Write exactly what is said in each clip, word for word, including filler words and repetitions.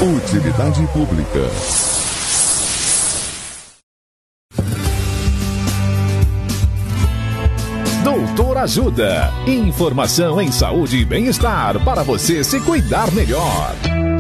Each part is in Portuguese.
Utilidade pública. Doutor Ajuda. Informação em saúde e bem-estar para você se cuidar melhor.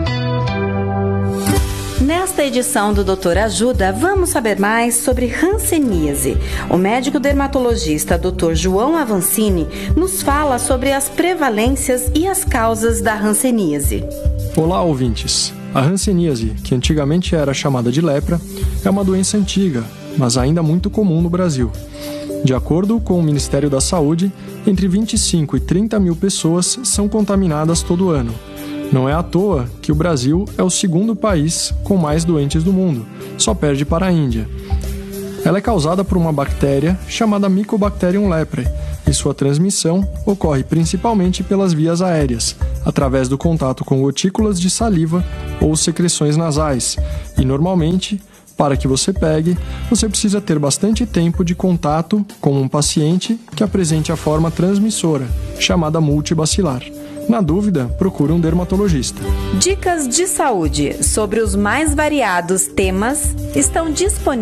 Nesta edição do Doutor Ajuda, vamos saber mais sobre hanseníase. O médico dermatologista doutor João Avancini nos fala sobre as prevalências e as causas da hanseníase. Olá, ouvintes. A hanseníase, que antigamente era chamada de lepra, é uma doença antiga, mas ainda muito comum no Brasil. De acordo com o Ministério da Saúde, entre vinte e cinco e trinta mil pessoas são contaminadas todo ano. Não é à toa que o Brasil é o segundo país com mais doentes do mundo, só perde para a Índia. Ela é causada por uma bactéria chamada Mycobacterium leprae, e sua transmissão ocorre principalmente pelas vias aéreas, através do contato com gotículas de saliva ou secreções nasais, e normalmente, para que você pegue, você precisa ter bastante tempo de contato com um paciente que apresente a forma transmissora, chamada multibacilar. Na dúvida, procure um dermatologista. Dicas de saúde sobre os mais variados temas estão disponíveis